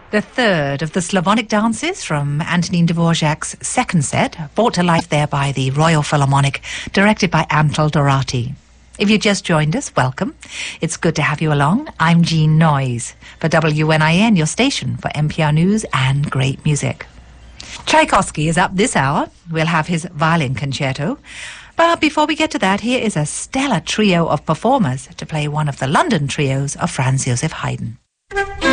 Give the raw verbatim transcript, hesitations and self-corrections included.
The third of the Slavonic dances from Antonin Dvorak's second set, brought to life there by the Royal Philharmonic, directed by Antal Dorati. If you just joined us, welcome. It's good to have you along. I'm Jean Noyes for W N I N, your station for N P R News and great music. Tchaikovsky is up this hour. We'll have his violin concerto. But before we get to that, here is a stellar trio of performers to play one of the London trios of Franz Joseph Haydn.